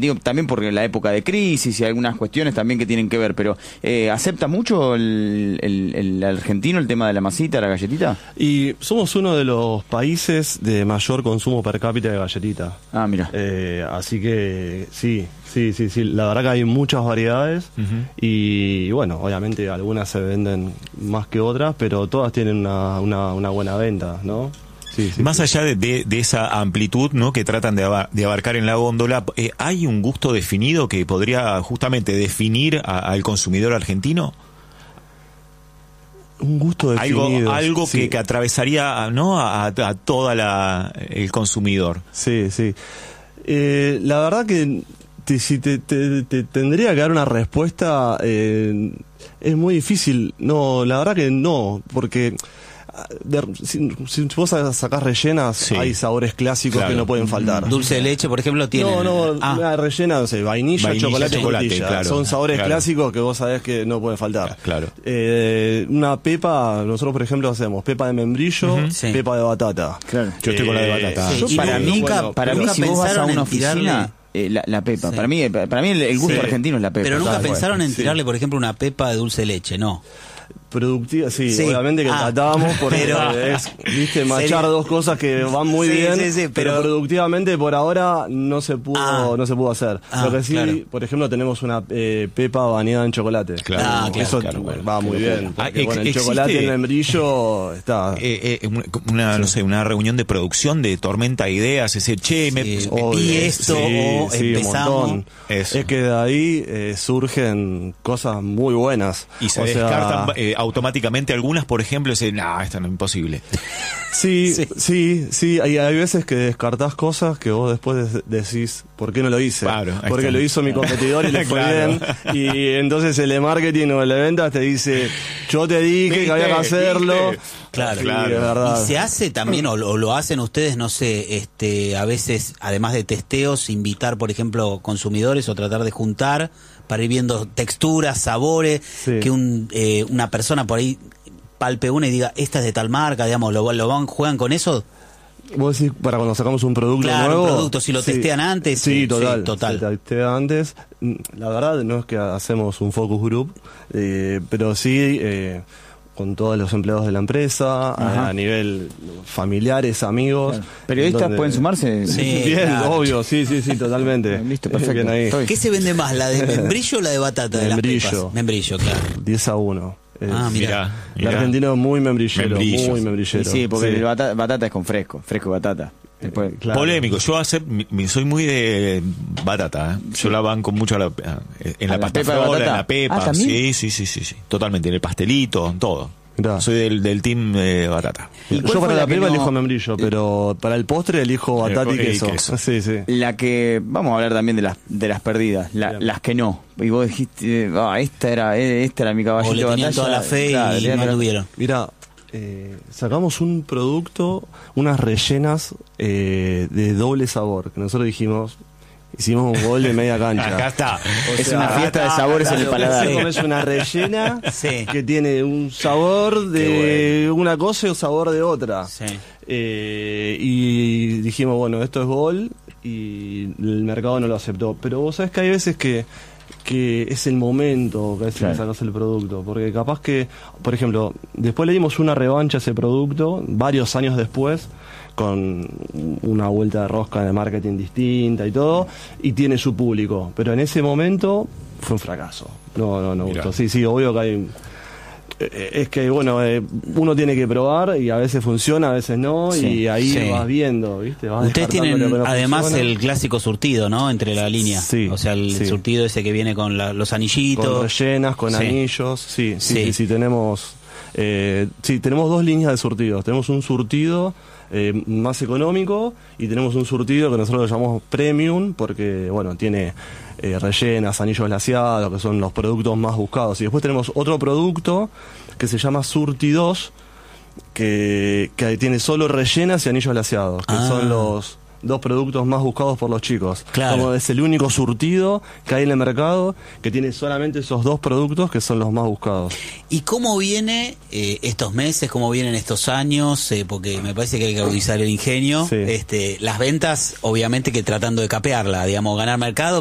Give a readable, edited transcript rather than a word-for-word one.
digo, también porque la época de crisis y algunas cuestiones también que tienen que ver, pero ¿acepta mucho el argentino el tema de la masita, la galletita? Y somos uno de los países de mayor consumo per cápita de galletita. Ah, mira. Así que sí, la verdad que hay muchas variedades y bueno, obviamente algunas se venden más que otras, pero todas tienen una buena venta, ¿no? Más allá de esa amplitud, ¿no?, que tratan de abarcar en la góndola, ¿hay un gusto definido que podría justamente definir al consumidor argentino? Un gusto definido. Algo que atravesaría, ¿no?, a toda el consumidor. Sí. La verdad que si te tendría que dar una respuesta, es muy difícil. No, la verdad que no, porque si vos sacás rellenas, hay sabores clásicos que no pueden faltar. Dulce de leche, por ejemplo, tiene... Una rellena, no sé, vainilla, chocolate, frutilla. Claro, son sabores clásicos que vos sabés que no pueden faltar. Claro. Una pepa, nosotros por ejemplo hacemos pepa de membrillo, pepa de batata. Claro. Yo estoy con la de batata. Para mí, si vos vas a una oficina... La pepa, para mí el gusto argentino es la pepa. Pero nunca pensaron en tirarle, por ejemplo, una pepa de dulce de leche, ¿no? Productiva, obviamente que tratábamos porque viste, machar dos cosas que van muy bien, pero productivamente por ahora no se pudo hacer. Lo que sí, por ejemplo, tenemos una pepa bañada en chocolate. Eso va muy bien. Porque, el chocolate, el membrillo está. Una reunión de producción de tormenta de ideas, y esto, empezamos. Es que de ahí surgen cosas muy buenas. Y se descartan automáticamente algunas, por ejemplo, dicen, esta no es imposible. Sí, hay veces que descartás cosas que vos después decís, ¿por qué no lo hice? Claro, porque lo hizo mi competidor y le fue bien. Y entonces el de marketing o el de ventas te dice, yo te dije que había que hacerlo. Claro. Y se hace también, o lo hacen ustedes, no sé, a veces, además de testeos, invitar, por ejemplo, consumidores o tratar de juntar para ir viendo texturas, sabores, que una persona por ahí palpe una y diga, esta es de tal marca, digamos, juegan con eso. Vos decís, para cuando sacamos un producto nuevo. Un producto, si lo testean antes. Total. Se testea antes. La verdad no es que hacemos un focus group, pero sí con todos los empleados de la empresa, a nivel familiares, amigos. Claro. ¿Periodistas pueden sumarse? Sí, bien, obvio, sí, totalmente. Listo, perfecto. Bien ahí. ¿Qué se vende más, la de membrillo o la de batata? Membrillo, claro. 10-1. Mirá. El argentino es muy membrillero. Muy membrillero. Sí, porque el batata es con fresco batata. Después, polémico, yo soy muy de batata, yo la banco mucho en la pasta frola, en la pepa, sí, totalmente, en el pastelito, en todo. Soy del team batata. Yo para la pepa elijo membrillo, pero para el postre elijo batata y queso. Sí. La que, vamos a hablar también de las perdidas, las que no. Y vos dijiste, esta era mi caballito de batalla. O le tenían toda la fe y no lo tuvieron. Mirá, sacamos un producto, unas rellenas de doble sabor, que nosotros hicimos un gol de media cancha. Acá está. Es una fiesta de sabores en el paladar. Es una rellena que tiene un sabor de una cosa y un sabor de otra. Y dijimos, bueno, esto es gol, y el mercado no lo aceptó. Pero vos sabés que hay veces que es el momento que sacas el producto, porque capaz que, por ejemplo, después le dimos una revancha a ese producto varios años después, con una vuelta de rosca de marketing distinta y todo, y tiene su público, pero en ese momento fue un fracaso. No gustó. Sí, obvio que hay. Es que, bueno, uno tiene que probar y a veces funciona, a veces no, y ahí vas viendo, ¿viste? Ustedes tienen además el clásico surtido, ¿no? Entre la línea. O sea, el surtido ese que viene con los anillitos. Con rellenas, con anillos. Sí, tenemos. Tenemos dos líneas de surtidos. Tenemos un surtido más económico y tenemos un surtido que nosotros lo llamamos premium porque, bueno, tiene rellenas, anillos glaseados, que son los productos más buscados. Y después tenemos otro producto que se llama Surtidos, que tiene solo rellenas y anillos glaseados, que son los dos productos más buscados por los chicos. Como es el único surtido que hay en el mercado que tiene solamente esos dos productos que son los más buscados. ¿Y cómo viene estos meses, cómo vienen estos años? Porque me parece que hay que agudizar el ingenio. Las ventas, obviamente que tratando de capearla, digamos, ganar mercado,